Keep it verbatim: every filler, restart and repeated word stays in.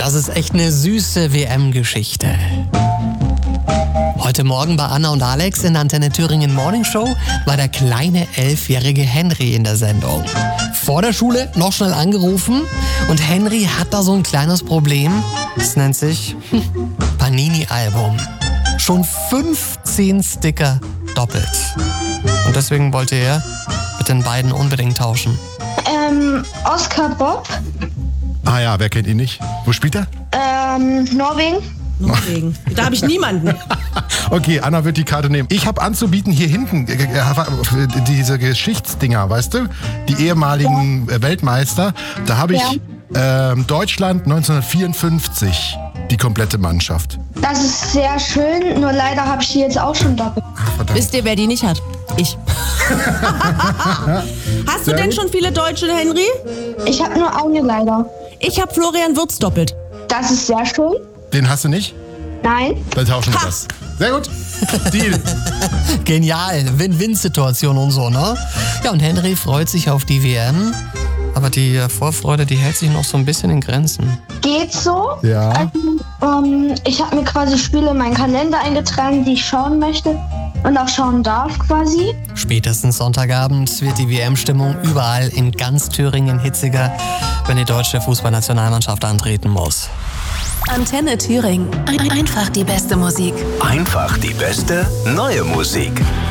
Das ist echt eine süße W M-Geschichte. Heute Morgen bei Anna und Alex in der Antenne Thüringen Morning Show war der kleine elfjährige Henry in der Sendung. Vor der Schule noch schnell angerufen und Henry hat da so ein kleines Problem. Das nennt sich hm, Panini-Album. Schon fünfzehn Sticker doppelt. Und deswegen wollte er mit den beiden unbedingt tauschen. Ähm, Oscar Bob. Ah ja, wer kennt ihn nicht? Wo spielt er? Ähm, Norwegen. Norwegen. Da habe ich niemanden. Okay, Anna wird die Karte nehmen. Ich habe anzubieten hier hinten äh, äh, diese Geschichtsdinger, weißt du? Die ehemaligen ja. Weltmeister. Da habe ich ja. äh, Deutschland neunzehnhundertvierundfünfzig, die komplette Mannschaft. Das ist sehr schön, nur leider habe ich die jetzt auch schon doppelt. Ach, wisst ihr, wer die nicht hat? Ich. Hast du denn schon viele Deutsche, Henry? Ich habe nur eine leider. Ich habe Florian Wirtz doppelt. Das ist sehr schön. Den hast du nicht? Nein. Dann tauschen wir das. Sehr gut. Deal. Genial. Win-Win-Situation und so, ne? Ja, und Henry freut sich auf die W M. Aber die Vorfreude, die hält sich noch so ein bisschen in Grenzen. Geht so. Ja. Also, ähm, ich habe mir quasi Spiele in meinen Kalender eingetragen, die ich schauen möchte und auch schauen darf quasi. Spätestens Sonntagabend wird die W M-Stimmung überall in ganz Thüringen hitziger, wenn die deutsche Fußballnationalmannschaft antreten muss. Antenne Thüringen. Ein- Einfach die beste Musik. Einfach die beste neue Musik.